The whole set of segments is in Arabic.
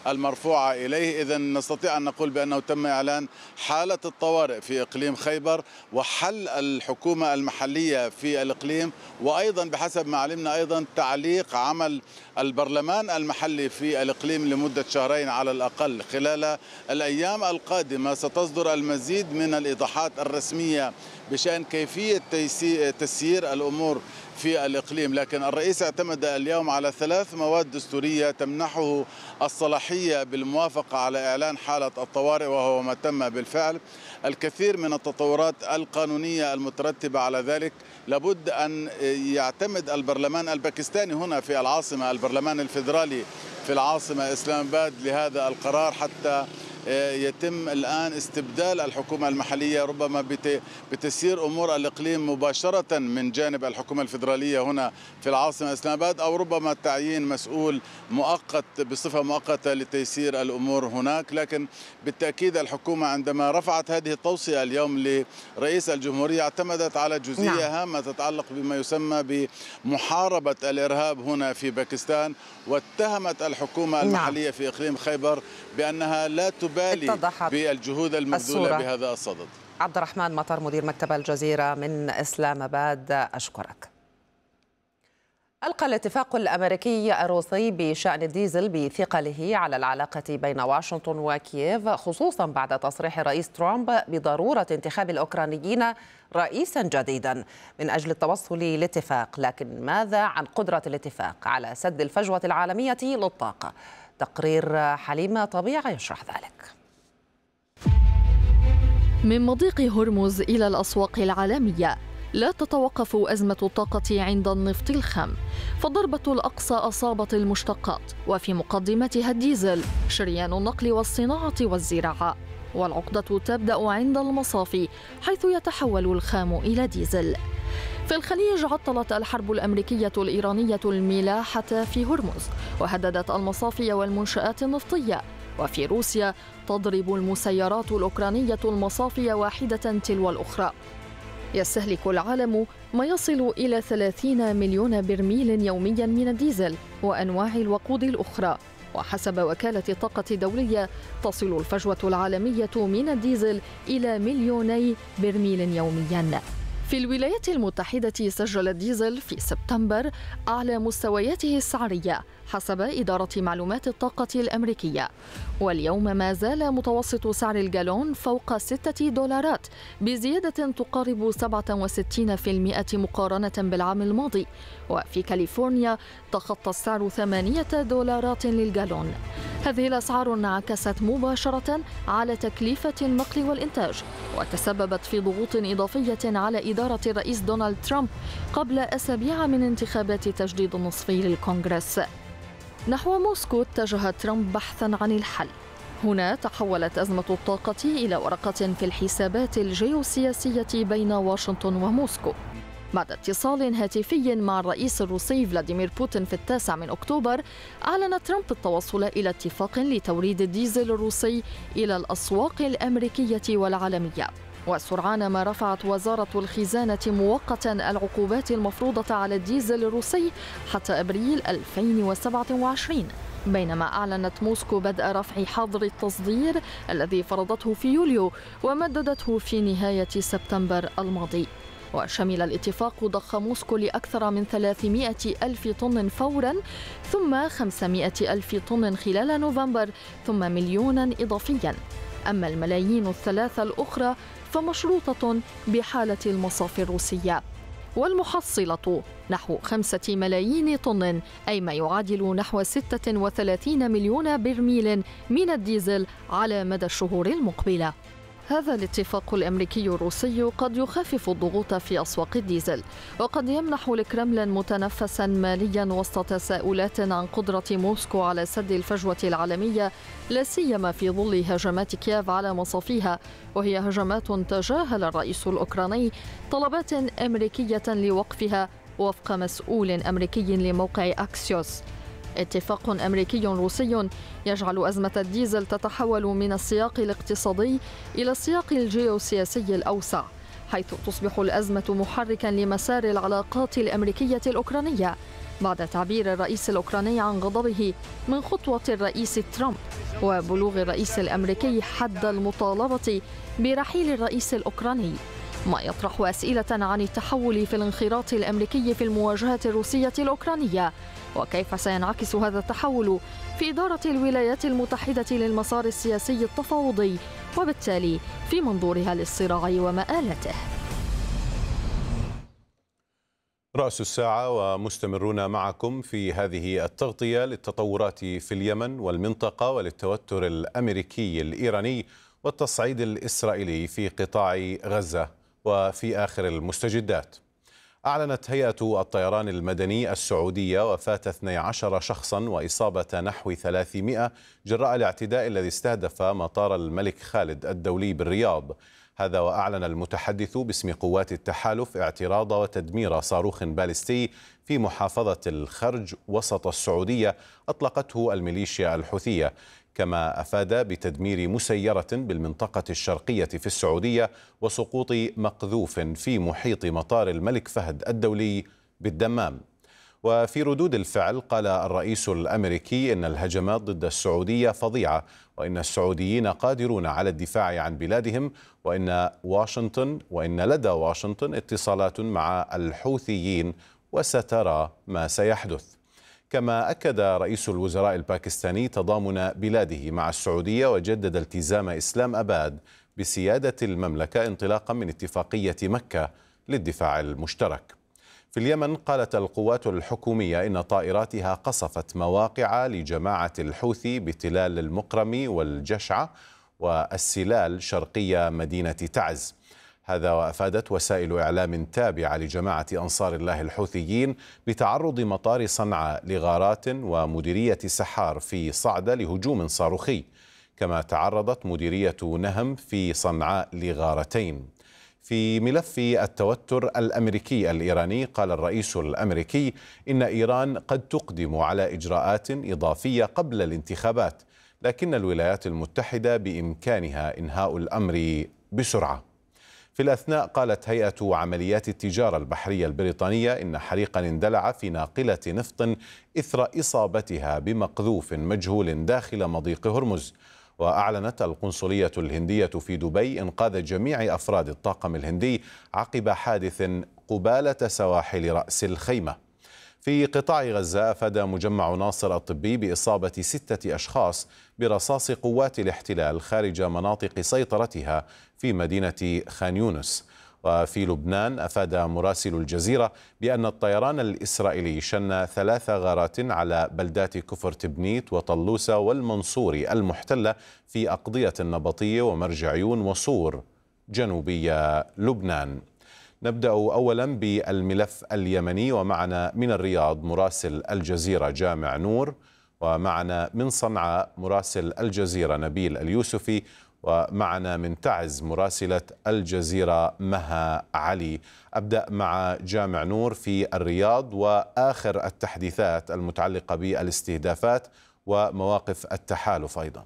المرفوعة إليه. إذن نستطيع أن نقول بأنه تم إعلان حالة الطوارئ في إقليم خيبر وحل الحكومة المحلية في الإقليم، وأيضا بحسب ما علمنا أيضا تعليق عمل البرلمان المحلي في الإقليم لمدة شهرين على الأقل. خلال الأيام القادمة ستصدر المزيد من الإيضاحات الرسمية بشأن كيفية تسيير الأمور في الإقليم، لكن الرئيس اعتمد اليوم على 3 مواد دستورية تمنحه الصلاحية بالموافقة على إعلان حالة الطوارئ، وهو ما تم بالفعل. الكثير من التطورات القانونية المترتبة على ذلك لابد أن يعتمد البرلمان الباكستاني هنا في العاصمة، البرلمان الفيدرالي في العاصمة إسلام آباد، لهذا القرار حتى يتم الآن استبدال الحكومة المحلية ربما بتسيير أمور الإقليم مباشرة من جانب الحكومة الفيدرالية هنا في العاصمة إسلام آباد، أو ربما تعيين مسؤول مؤقت بصفة مؤقتة لتيسير الأمور هناك. لكن بالتأكيد الحكومة عندما رفعت هذه التوصية اليوم لرئيس الجمهورية اعتمدت على جزئية هامة تتعلق بما يسمى بمحاربة الإرهاب هنا في باكستان، واتهمت الحكومة المحلية في إقليم خيبر بأنها لا تبالي بالجهود المبذولة بهذا الصدد. عبد الرحمن مطر، مدير مكتب الجزيرة من إسلام آباد، أشكرك. ألقى الاتفاق الأمريكي الروسي بشأن الديزل بثقله على العلاقة بين واشنطن وكييف، خصوصا بعد تصريح الرئيس ترامب بضرورة انتخاب الأوكرانيين رئيسا جديدا من أجل التوصل لاتفاق. لكن ماذا عن قدرة الاتفاق على سد الفجوة العالمية للطاقة؟ تقرير حليمة طبيعة يشرح ذلك. من مضيق هرمز إلى الأسواق العالمية لا تتوقف أزمة الطاقة عند النفط الخام، فالضربة الأقصى أصابت المشتقات وفي مقدمتها الديزل، شريان النقل والصناعة والزراعة، والعقدة تبدأ عند المصافي حيث يتحول الخام إلى ديزل. في الخليج عطلت الحرب الأمريكية الإيرانية الملاحة في هرمز وهددت المصافي والمنشآت النفطية، وفي روسيا تضرب المسيرات الأوكرانية المصافي واحدة تلو الأخرى. يستهلك العالم ما يصل إلى 30 مليون برميل يوميا من الديزل وأنواع الوقود الأخرى، وحسب وكالة الطاقة الدولية تصل الفجوة العالمية من الديزل إلى 2 برميل يوميا. في الولايات المتحدة سجل الديزل في سبتمبر أعلى مستوياته السعرية حسب إدارة معلومات الطاقة الأمريكية، واليوم ما زال متوسط سعر الجالون فوق $6 بزيادة تقارب 67% مقارنة بالعام الماضي، وفي كاليفورنيا تخطى السعر $8 للجالون. هذه الأسعار انعكست مباشرة على تكلفة النقل والإنتاج، وتسببت في ضغوط إضافية على إدارة الرئيس دونالد ترامب قبل أسابيع من انتخابات تجديد النصفي للكونغرس. نحو موسكو اتجه ترامب بحثا عن الحل. هنا تحولت أزمة الطاقة إلى ورقة في الحسابات الجيوسياسية بين واشنطن وموسكو. بعد اتصال هاتفي مع الرئيس الروسي فلاديمير بوتين في 9 أكتوبر، أعلن ترامب التوصل إلى اتفاق لتوريد الديزل الروسي إلى الأسواق الأمريكية والعالمية. وسرعان ما رفعت وزارة الخزانة مؤقتا العقوبات المفروضة على الديزل الروسي حتى أبريل 2027، بينما أعلنت موسكو بدء رفع حظر التصدير الذي فرضته في يوليو ومددته في نهاية سبتمبر الماضي. وشمل الاتفاق ضخ موسكو لأكثر من 300 ألف طن فورا، ثم 500 ألف طن خلال نوفمبر، ثم 1,000,000 إضافيا. أما الملايين الثلاثة الأخرى فمشروطة بحالة المصافي الروسية، والمحصلة نحو 5 ملايين طن، أي ما يعادل نحو 36 مليون برميل من الديزل على مدى الشهور المقبلة. هذا الاتفاق الأمريكي الروسي قد يخفف الضغوط في أسواق الديزل، وقد يمنح الكرملين متنفسا ماليا وسط تساؤلات عن قدرة موسكو على سد الفجوة العالمية، لا سيما في ظل هجمات كييف على مصافيها، وهي هجمات تجاهل الرئيس الأوكراني طلبات أمريكية لوقفها وفق مسؤول أمريكي لموقع أكسيوس. اتفاق أمريكي روسي يجعل أزمة الديزل تتحول من السياق الاقتصادي إلى السياق الجيوسياسي الأوسع، حيث تصبح الأزمة محركا لمسار العلاقات الأمريكية الأوكرانية بعد تعبير الرئيس الأوكراني عن غضبه من خطوة الرئيس ترامب وبلوغ الرئيس الأمريكي حد المطالبة برحيل الرئيس الأوكراني، ما يطرح أسئلة عن التحول في الانخراط الأمريكي في المواجهة الروسية الأوكرانية، وكيف سينعكس هذا التحول في إدارة الولايات المتحدة للمسار السياسي التفاوضي، وبالتالي في منظورها للصراع ومآلته. رأس الساعة ومستمرون معكم في هذه التغطية للتطورات في اليمن والمنطقة وللتوتر الأمريكي الإيراني والتصعيد الإسرائيلي في قطاع غزة. وفي آخر المستجدات، أعلنت هيئة الطيران المدني السعودية وفاة 12 شخصا وإصابة نحو 300 جراء الاعتداء الذي استهدف مطار الملك خالد الدولي بالرياض. هذا وأعلن المتحدث باسم قوات التحالف اعتراض وتدمير صاروخ باليستي في محافظة الخرج وسط السعودية أطلقته الميليشيا الحوثية، كما أفاد بتدمير مسيرة بالمنطقة الشرقية في السعودية وسقوط مقذوف في محيط مطار الملك فهد الدولي بالدمام. وفي ردود الفعل قال الرئيس الأمريكي إن الهجمات ضد السعودية فظيعة، وإن السعوديين قادرون على الدفاع عن بلادهم، وإن لدى واشنطن اتصالات مع الحوثيين وسترى ما سيحدث. كما أكد رئيس الوزراء الباكستاني تضامن بلاده مع السعودية، وجدد التزام إسلام أباد بسيادة المملكة انطلاقا من اتفاقية مكة للدفاع المشترك. في اليمن قالت القوات الحكومية إن طائراتها قصفت مواقع لجماعة الحوثي بتلال المقرم والجشعة والسلال شرقية مدينة تعز. هذا وأفادت وسائل إعلام تابعة لجماعة أنصار الله الحوثيين بتعرض مطار صنعاء لغارات ومديرية سحار في صعدة لهجوم صاروخي، كما تعرضت مديرية نهم في صنعاء لغارتين. في ملف التوتر الأمريكي الإيراني قال الرئيس الأمريكي إن إيران قد تقدم على إجراءات إضافية قبل الانتخابات، لكن الولايات المتحدة بإمكانها إنهاء الأمر بسرعة. في الأثناء قالت هيئة عمليات التجارة البحرية البريطانية إن حريقا اندلع في ناقلة نفط إثر إصابتها بمقذوف مجهول داخل مضيق هرمز. وأعلنت القنصلية الهندية في دبي إنقاذ جميع أفراد الطاقم الهندي عقب حادث قبالة سواحل رأس الخيمة. في قطاع غزة أفاد مجمع ناصر الطبي بإصابة 6 أشخاص برصاص قوات الاحتلال خارج مناطق سيطرتها في مدينة خان يونس. وفي لبنان أفاد مراسل الجزيرة بأن الطيران الإسرائيلي شن 3 غارات على بلدات كفر تبنيت وطلوسة والمنصوري المحتلة في أقضية النبطية ومرجعيون وصور جنوبي لبنان. نبدأ أولا بالملف اليمني، ومعنا من الرياض مراسل الجزيرة جامع نور، ومعنا من صنعاء مراسل الجزيرة نبيل اليوسفي، ومعنا من تعز مراسلة الجزيرة مها علي. أبدأ مع جامع نور في الرياض وآخر التحديثات المتعلقة بالاستهدافات ومواقف التحالف أيضا.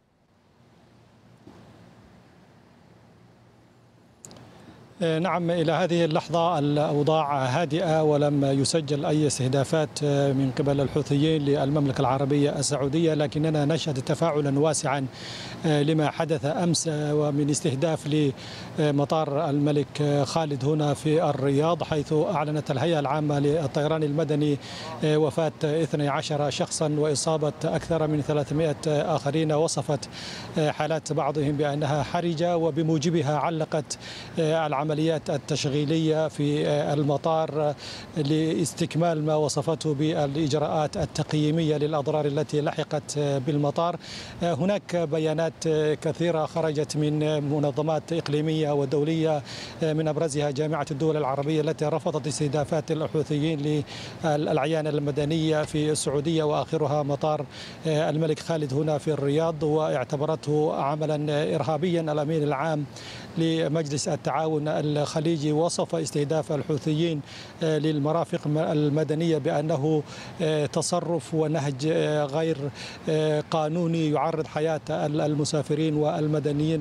نعم، إلى هذه اللحظة الأوضاع هادئة ولم يسجل أي استهدافات من قبل الحوثيين للمملكة العربية السعودية، لكننا نشهد تفاعلا واسعا لما حدث أمس ومن استهداف لمطار الملك خالد هنا في الرياض، حيث أعلنت الهيئة العامة للطيران المدني وفاة 12 شخصا وإصابة أكثر من 300 آخرين. وصفت حالات بعضهم بأنها حرجة، وبموجبها علقت العمليات التشغيلية في المطار لاستكمال ما وصفته بالإجراءات التقييمية للأضرار التي لحقت بالمطار. هناك بيانات كثيرة خرجت من منظمات إقليمية ودولية، من أبرزها جامعة الدول العربية التي رفضت استهدافات الحوثيين للأعيان المدنية في السعودية، وآخرها مطار الملك خالد هنا في الرياض، واعتبرته عملا إرهابيا. الأمين العام لمجلس التعاون الخليجي وصف استهداف الحوثيين للمرافق المدنية بأنه تصرف ونهج غير قانوني يعرض حياة المسافرين والمدنيين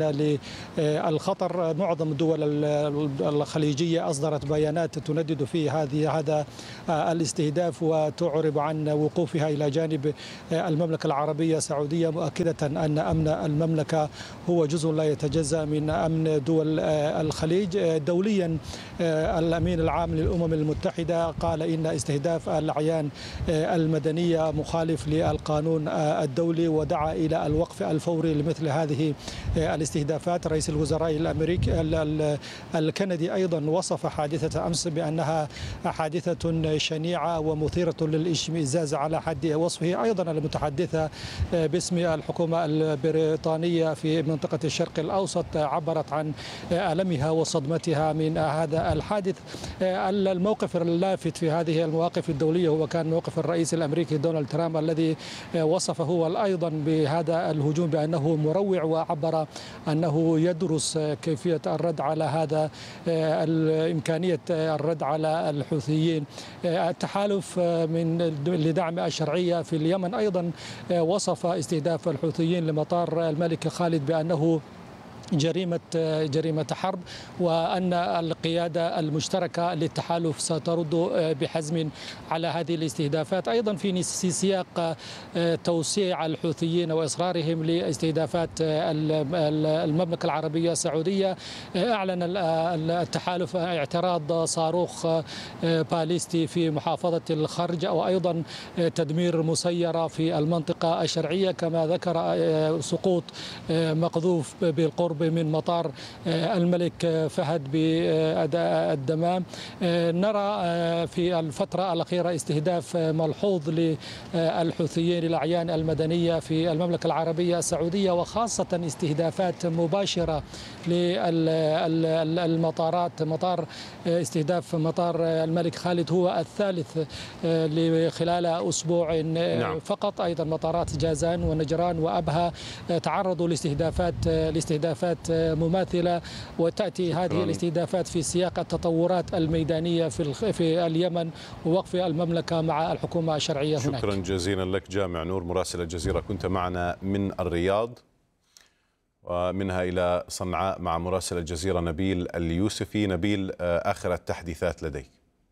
للخطر. معظم الدول الخليجية أصدرت بيانات تندد في هذا الاستهداف وتعرب عن وقوفها إلى جانب المملكة العربية السعودية، مؤكدة أن أمن المملكة هو جزء لا يتجزأ من أمن دول الخليج. دوليا الأمين العام للأمم المتحدة قال إن استهداف الأعيان المدنية مخالف للقانون الدولي ودعا إلى الوقف الفوري لمثل هذه الاستهدافات. رئيس الوزراء الأمريكي الكندي أيضا وصف حادثة أمس بأنها حادثة شنيعة ومثيرة للاشمئزاز على حد وصفه. أيضا المتحدثة باسم الحكومة البريطانية في منطقة الشرق الأوسط عبرت عن ألمها وصدمتها من هذا الحادث. الموقف اللافت في هذه المواقف الدولية هو كان موقف الرئيس الأمريكي دونالد ترامب الذي وصفه هو أيضا بهذا الهجوم بأنه مروع، وعبر أنه يدرس كيفية الرد على هذا، إمكانية الرد على الحوثيين. التحالف لدعم الشرعية في اليمن أيضا وصف استهداف الحوثيين لمطار الملك خالد بأنه جريمة حرب، وأن القيادة المشتركة للتحالف سترد بحزم على هذه الاستهدافات. أيضا في سياق توسيع الحوثيين وإصرارهم لاستهدافات المملكة العربية السعودية، أعلن التحالف اعتراض صاروخ باليستي في محافظة الخرج، وأيضا تدمير مسيرة في المنطقة الشرعية، كما ذكر سقوط مقذوف بالقرب من مطار الملك فهد بالدمام. نرى في الفترة الأخيرة استهداف ملحوظ للحوثيين للأعيان المدنية في المملكة العربية السعودية، وخاصة استهدافات مباشرة للمطارات. استهداف مطار الملك خالد هو الثالث خلال أسبوع فقط. أيضا مطارات جازان ونجران وأبها تعرضوا لاستهدافات مماثلة، وتأتي هذه الاستهدافات في سياق التطورات الميدانية في اليمن ووقف المملكة مع الحكومة الشرعية هناك. شكرا جزيلا لك جامع نور مراسل الجزيرة، كنت معنا من الرياض، ومنها إلى صنعاء مع مراسل الجزيرة نبيل اليوسفي. نبيل، آخر التحديثات لديك.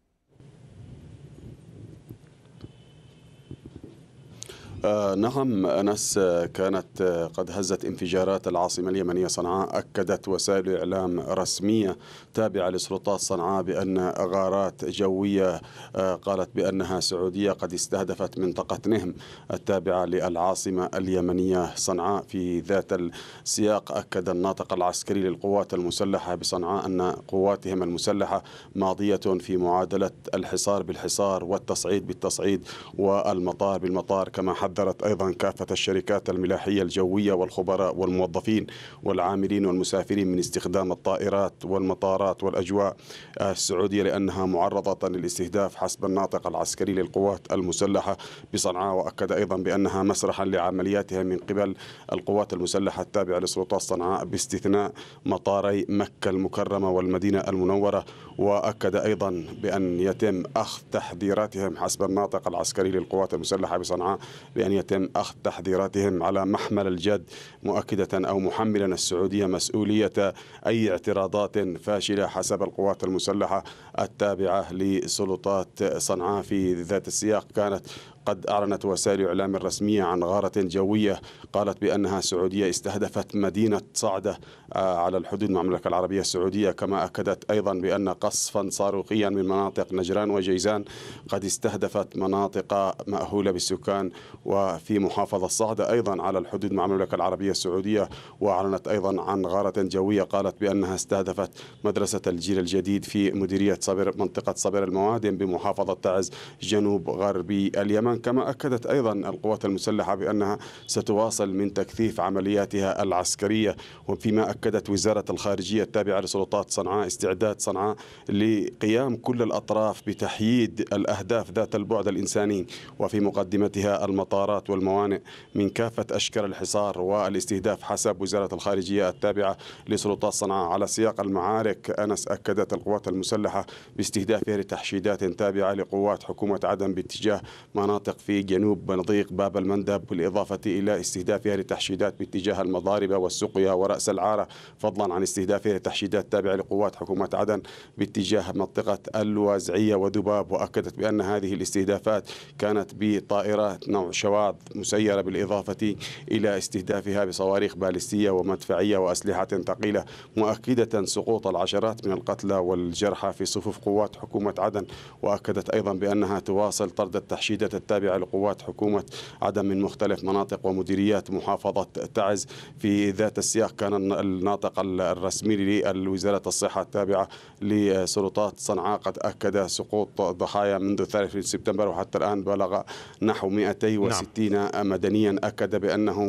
نعم أنس، كانت قد هزت انفجارات العاصمة اليمنية صنعاء. أكدت وسائل إعلام رسمية تابعة لسلطات صنعاء بأن غارات جوية قالت بأنها سعودية قد استهدفت منطقة نهم التابعة للعاصمة اليمنية صنعاء. في ذات السياق أكد الناطق العسكري للقوات المسلحة بصنعاء أن قواتهم المسلحة ماضية في معادلة الحصار بالحصار والتصعيد بالتصعيد والمطار بالمطار، كما حذرت أيضا كافة الشركات الملاحية الجوية والخبراء والموظفين والعاملين والمسافرين من استخدام الطائرات والمطارات والأجواء السعودية لأنها معرضة للاستهداف حسب الناطق العسكري للقوات المسلحة بصنعاء. وأكد أيضا بأنها مسرحا لعملياتها من قبل القوات المسلحة التابعة لسلطات صنعاء باستثناء مطاري مكة المكرمة والمدينة المنورة. وأكد أيضا بأن يتم أخذ تحذيراتهم حسب الناطق العسكري للقوات المسلحة بصنعاء بأن يتم أخذ تحذيراتهم على محمل الجد، مؤكدة أو محملا السعودية مسؤولية أي اعتراضات فاشلة حسب القوات المسلحة التابعة لسلطات صنعاء. في ذات السياق كانت قد أعلنت وسائل إعلام رسمية عن غارة جوية قالت بأنها سعودية استهدفت مدينة صعدة على الحدود مع المملكة العربية السعودية. كما أكدت أيضا بأن قصفا صاروخيا من مناطق نجران وجيزان قد استهدفت مناطق مأهولة بالسكان وفي محافظة صعدة أيضا على الحدود مع المملكة العربية السعودية. وأعلنت أيضا عن غارة جوية قالت بأنها استهدفت مدرسة الجيل الجديد في مديرية صبر منطقة صبر الموادم بمحافظة تعز جنوب غربي اليمن. الكمان. كما أكدت أيضا القوات المسلحة بأنها ستواصل من تكثيف عملياتها العسكرية، وفيما أكدت وزارة الخارجية التابعة لسلطات صنعاء استعداد صنعاء لقيام كل الأطراف بتحييد الأهداف ذات البعد الإنساني، وفي مقدمتها المطارات والموانئ من كافة أشكال الحصار والاستهداف حسب وزارة الخارجية التابعة لسلطات صنعاء. على سياق المعارك أنس، أكدت القوات المسلحة باستهدافها لتحشيدات تابعة لقوات حكومة عدن باتجاه مناطق في جنوب مضيق باب المندب، بالإضافة إلى استهدافها لتحشيدات باتجاه المضاربة والسقيا ورأس العارة، فضلا عن استهدافها لتحشيدات تابعة لقوات حكومة عدن باتجاه منطقة الوازعية وذباب. وأكدت بأن هذه الاستهدافات كانت بطائرات نوع شواذ مسيرة، بالإضافة إلى استهدافها بصواريخ باليستية ومدفعية وأسلحة ثقيلة، مؤكدة سقوط العشرات من القتلى والجرحى في صفوف قوات حكومة عدن. وأكدت أيضا بأنها تواصل طرد التحشيدات التابعة لقوات حكومة عدن من مختلف مناطق ومديريات محافظة تعز. في ذات السياق كان الناطق الرسمي لوزارة الصحة التابعة لسلطات صنعاء قد أكد سقوط ضحايا منذ 3 سبتمبر، وحتى الآن بلغ نحو 260 مدنيا. أكد بأنه